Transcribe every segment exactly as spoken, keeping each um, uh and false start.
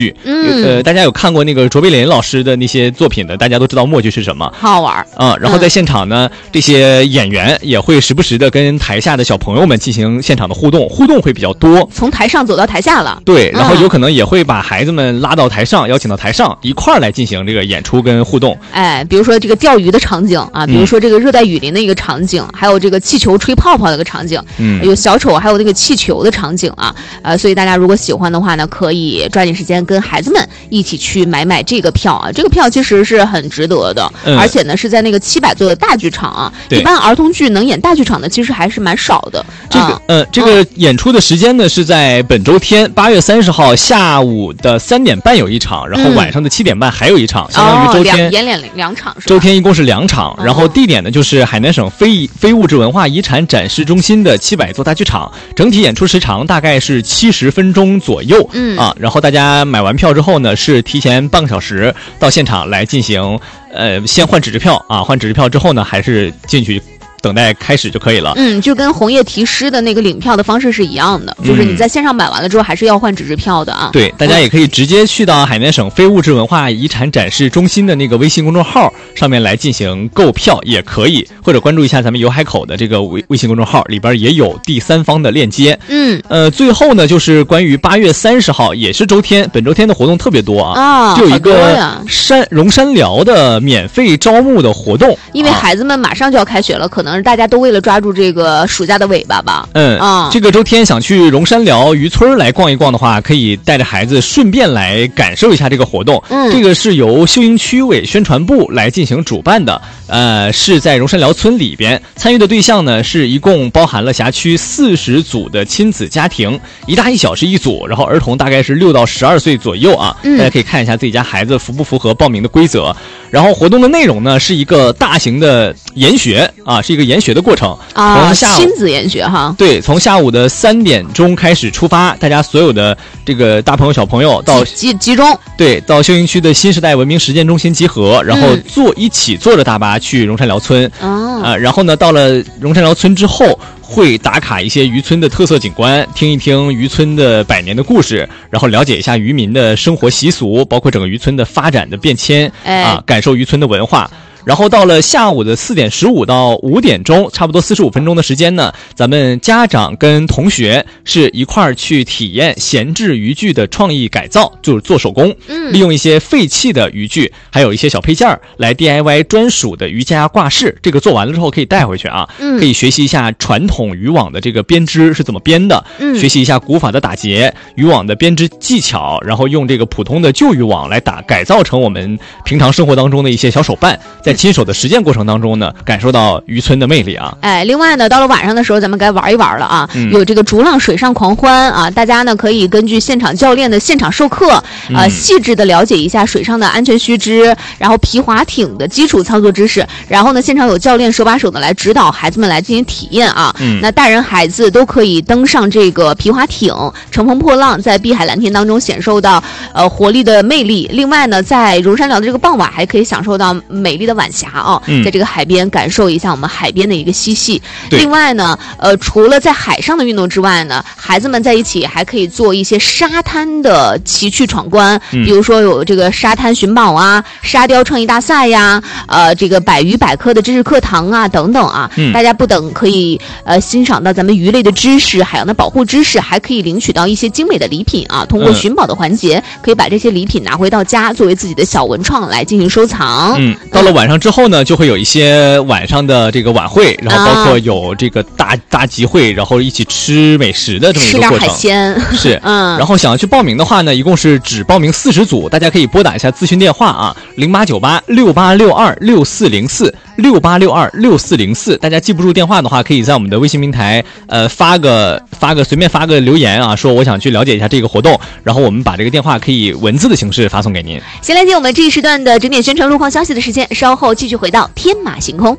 嗯， 呃，大家有看过那个卓别林老师的那些作品的，大家都知道默剧是什么， 好好玩啊、嗯。然后在现场呢、嗯，这些演员也会时不时的跟台下的小朋友们进行现场的互动，互动会比较多， 从台上走到台下了。 对，然后有可能也会把孩子们拉到台上，邀请到台上一块儿来进行这个演出跟互动。 哎，比如说这个钓鱼的场景啊，比如说这个热带雨林的一个场景，嗯、还有这个气球吹泡泡的一个场景， 嗯， 有小丑，还有那个气球的场景啊，呃，所以大家如果喜欢的话呢，可以抓紧时间跟孩子们一起去买买这个票啊，这个票其实是很值得的， 嗯、 而且呢是在那个七百座的大剧场啊，一般儿童剧能演大剧场的其实还是蛮少的。 这个、啊、呃，这个演出的时间呢、嗯、是在本周天八月三十号下午的三点半有一场，然后晚上的七点半还有一场，嗯、相当于周天、 哦、演两两场是吧？ 周天一共是两场，然后地点呢就是海南省非非物质文化遗产展示中心的七百座大剧场，整体演出时长大概是七十分钟左右。 嗯啊，然后大家买完票之后呢，是提前半个小时到现场来进行，呃，先换纸质票啊，换纸质票之后呢，还是进去等待开始就可以了。 嗯，就跟红叶题诗的那个领票的方式是一样的，就是你在线上买完了之后还是要换纸质票的啊。 对，大家也可以直接去到海南省非物质文化遗产展示中心的那个微信公众号上面来进行购票也可以，或者关注一下咱们游海口的这个微微信公众号，里边也有第三方的链接。 嗯， 呃，最后呢，就是关于八月三十号也是周天，本周天的活动特别多啊， 啊， 就有一个山荣山寮的免费招募的活动， 因为孩子们马上就要开学了，可能大家都为了抓住这个暑假的尾巴吧。 嗯啊， 这个周天想去荣山寮渔村来逛一逛的话，可以带着孩子顺便来感受一下这个活动。 嗯， 这个是由秀英区委宣传部来进行主办的，呃，是在荣山寮村里边，参与的对象呢是一共包含了辖区四十组的亲子家庭，一大一小是一组，然后儿童大概是六到十二岁左右啊。 嗯， 大家可以看一下自己家孩子符不符合报名的规则。然后活动的内容呢是一个大型的研学啊，是一个研学的过程啊， 从下午亲子研学哈。 对，从下午的三点钟开始出发，大家所有的这个大朋友小朋友到集集中， 对，到秀英区的新时代文明实践中心集合，然后坐、嗯、一起坐着大巴去荣山寮村。 哦， 呃，然后呢，到了荣山寮村之后，会打卡一些渔村的特色景观，听一听渔村的百年的故事，然后了解一下渔民的生活习俗，包括整个渔村的发展的变迁， 哎、 啊，感受渔村的文化。然后到了下午的四点十五到五点钟，差不多四十五分钟的时间呢，咱们家长跟同学是一块儿去体验闲置渔具的创意改造，就是做手工， 嗯， 利用一些废弃的渔具，还有一些小配件来 D I Y 专属的渔家挂饰。这个做完了之后可以带回去啊， 嗯， 可以学习一下传统渔网的这个编织是怎么编的， 嗯， 学习一下古法的打结、渔网的编织技巧，然后用这个普通的旧渔网来打改造成我们平常生活当中的一些小手办，在亲手的实践过程当中呢，感受到渔村的魅力啊！ 哎，另外呢，到了晚上的时候，咱们该玩一玩了啊！ 嗯、 有这个逐浪水上狂欢啊，大家呢可以根据现场教练的现场授课，呃， 嗯、 细致的了解一下水上的安全须知，然后皮划艇的基础操作知识，然后呢，现场有教练手把手的来指导孩子们来进行体验啊。 嗯， 那大人孩子都可以登上这个皮划艇，乘风破浪，在碧海蓝天当中享受到呃活力的魅力。另外呢，在荣山寮的这个傍晚，还可以享受到美丽的晚霞啊。 嗯， 在这个海边感受一下我们海边的一个嬉戏。 对， 另外呢，呃，除了在海上的运动之外呢，孩子们在一起还可以做一些沙滩的奇趣闯关， 嗯、 比如说有这个沙滩寻宝啊、沙雕创意大赛呀、呃，这个百鱼百科的知识课堂啊等等啊。 嗯， 大家不等可以呃欣赏到咱们鱼类的知识、海洋的保护知识，还可以领取到一些精美的礼品啊。通过寻宝的环节，嗯、可以把这些礼品拿回到家，作为自己的小文创来进行收藏。 嗯，到了晚上之后呢，就会有一些晚上的这个晚会，然后包括有这个大、啊、大集会，然后一起吃美食的这么一个过程。 吃点海鲜是， 嗯。 然后想要去报名的话呢，一共是只报名四十组，大家可以拨打一下咨询电话啊，零八九八六八六二六四零四六八六二六四零四。大家记不住电话的话，可以在我们的微信平台呃发个发个随便发个留言啊，说我想去了解一下这个活动，然后我们把这个电话可以文字的形式发送给您。 先来接我们这一时段的整点宣传路况消息的时间，稍后继续回到天马行空。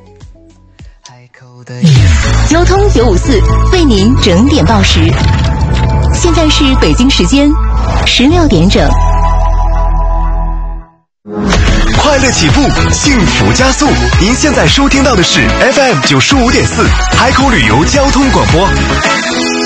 交通九五四为您整点报时，现在是北京时间十六点整。 快乐起步，幸福加速。您现在收听到的是 F M 九十五点四海口旅游交通广播。